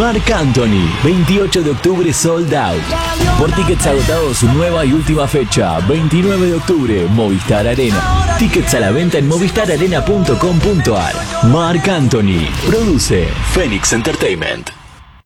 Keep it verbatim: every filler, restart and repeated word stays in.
Marc Anthony, veintiocho de octubre sold out. Por tickets agotados, su nueva y última fecha, veintinueve de octubre, Movistar Arena. Tickets a la venta en movistar arena punto com punto ar. Marc Anthony, produce Phoenix Entertainment.